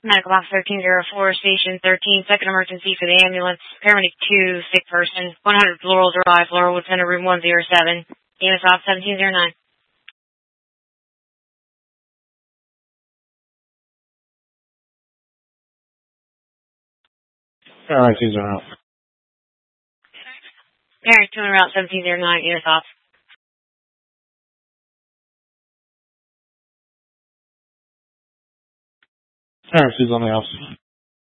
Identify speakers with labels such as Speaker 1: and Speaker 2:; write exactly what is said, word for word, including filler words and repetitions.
Speaker 1: Medical box thirteen oh four, station thirteen, second emergency for the ambulance. Paramedic two, sick person. one hundred Laurel Drive, Laurelwood Center, room one oh seven. Units off seventeen oh nine.
Speaker 2: Alright, these are out.
Speaker 1: Paramedic two on route seventeen oh nine, units off.
Speaker 2: Alright, she's on the house.